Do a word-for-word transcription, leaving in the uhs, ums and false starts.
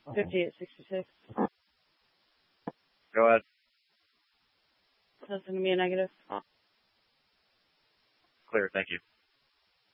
fifty-eight sixty-six. Go ahead. That's going to be a negative. Clear, thank you.